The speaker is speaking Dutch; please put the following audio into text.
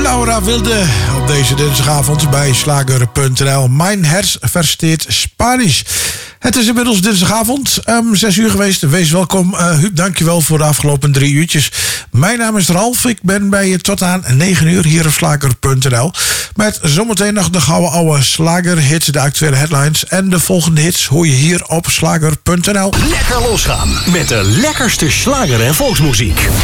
Laura Wilde op deze dinsdagavond bij Slager.nl. Mijn hers versteert Spanisch. Het is inmiddels dinsdagavond, 6 uur geweest. Wees welkom. Huub, dankjewel voor de afgelopen 3 uurtjes. Mijn naam is Ralf. Ik ben bij je tot aan 9 uur hier op Slager.nl. Met zometeen nog de gouden oude slagerhits, de actuele headlines. En de volgende hits hoor je hier op Slager.nl. Lekker losgaan met de lekkerste slager en volksmuziek.